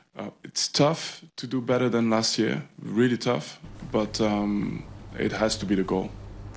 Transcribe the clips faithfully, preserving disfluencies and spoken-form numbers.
Uh, it's tough to do better than last year, really tough, but um, it has to be the goal.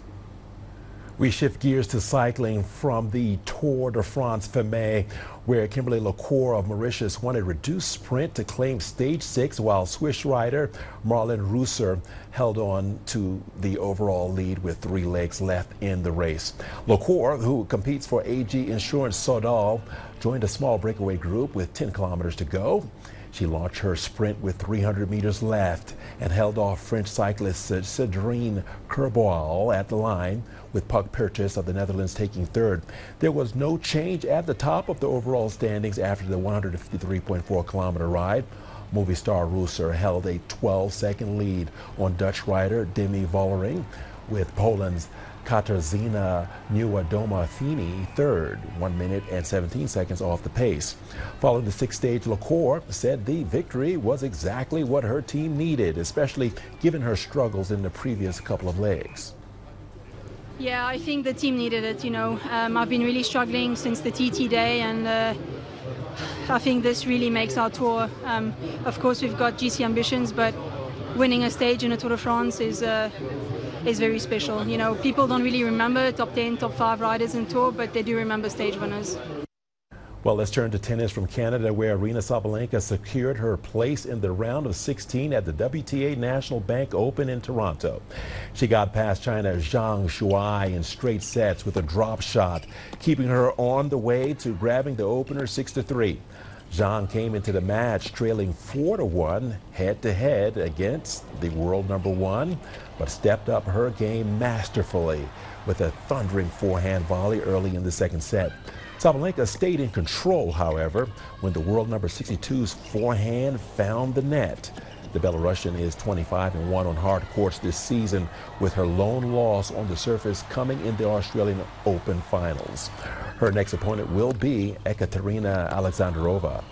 We shift gears to cycling from the Tour de France Femmes, where Kimberly LaCour of Mauritius won a reduced sprint to claim stage six, while Swiss rider Marlen Reusser held on to the overall lead with three legs left in the race. LaCour, who competes for A G Insurance Sodal, joined a small breakaway group with ten kilometers to go. She launched her sprint with three hundred meters left and held off French cyclist Cédrine Kerboal at the line, with Puck Purchase of the Netherlands taking third. There was no change at the top of the overall standings after the one hundred fifty-three point four kilometer ride. Movie star Reusser held a twelve second lead on Dutch rider Demi Vollering, with Poland's Katarzyna Niewiadoma-Fini third, one minute and seventeen seconds off the pace. Following the sixth stage, LaCour said the victory was exactly what her team needed, especially given her struggles in the previous couple of legs. Yeah, I think the team needed it, you know. Um, I've been really struggling since the T T day, and uh, I think this really makes our tour. Um, of course, we've got G C ambitions, but winning a stage in a Tour de France is uh, is very special. You know, people don't really remember top ten, top five riders in Tour, but they do remember stage winners. Well, let's turn to tennis from Canada, where Aryna Sabalenka secured her place in the round of sixteen at the W T A National Bank Open in Toronto. She got past China's Zhang Shuai in straight sets with a drop shot, keeping her on the way to grabbing the opener six to three. Zhang came into the match trailing four to one head-to-head against the world number one, but stepped up her game masterfully with a thundering forehand volley early in the second set. Sabalenka stayed in control, however, when the world number sixty-two's forehand found the net. The Belarusian is twenty-five and one on hard courts this season, with her lone loss on the surface coming in the Australian Open finals. Her next opponent will be Ekaterina Alexandrova.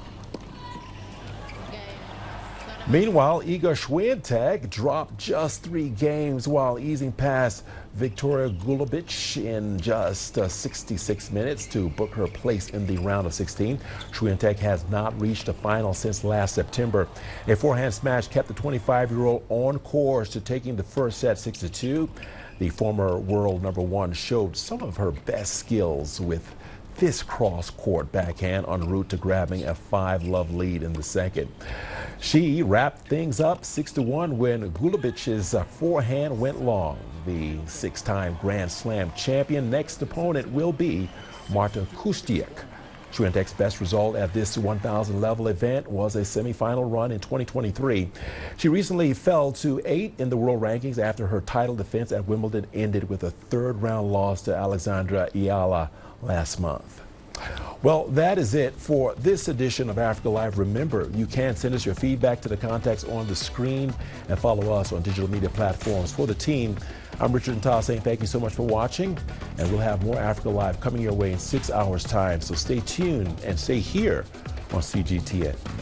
Meanwhile, Iga Swiatek dropped just three games while easing past Victoria Golubic in just uh, sixty-six minutes to book her place in the round of sixteen. Swiatek has not reached a final since last September. A forehand smash kept the twenty-five-year-old on course to taking the first set six to two. The former world number one showed some of her best skills with this cross-court backhand en route to grabbing a five-love lead in the second. She wrapped things up six to one when Gulubic's forehand went long. The six-time Grand Slam champion next opponent will be Marta Kustiak. Swiatek's best result at this one thousand level event was a semifinal run in twenty twenty-three. She recently fell to eight in the world rankings after her title defense at Wimbledon ended with a third-round loss to Alexandra Ayala last month. Well, that is it for this edition of Africa Live. Remember, you can send us your feedback to the contacts on the screen and follow us on digital media platforms. For the team, I'm Richard Ntal saying thank you so much for watching, and we'll have more Africa Live coming your way in six hours' time. So stay tuned and stay here on C G T N.